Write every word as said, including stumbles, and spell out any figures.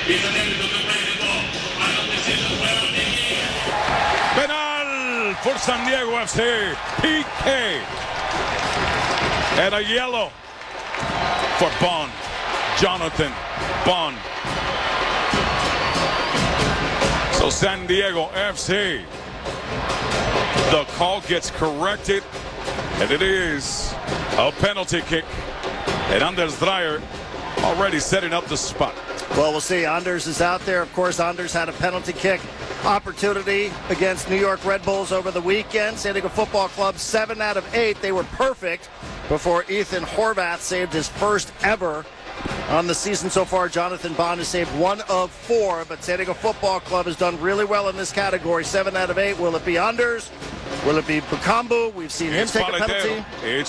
Penal for San Diego F C. P K. And a yellow for Bond. Jonathan Bond. So San Diego F C, the call gets corrected, and it is a penalty kick. And Anders Dreyer already setting up the spot. Well, we'll see. Anders is out there. Of course, Anders had a penalty kick opportunity against New York Red Bulls over the weekend. San Diego Football Club, seven out of eight. They were perfect before Ethan Horvath saved his first ever on the season so far. Jonathan Bond has saved one of four, but San Diego Football Club has done really well in this category. Seven out of eight. Will it be Anders? Will it be Bukambu? We've seen him It's take a Paletero. penalty. It's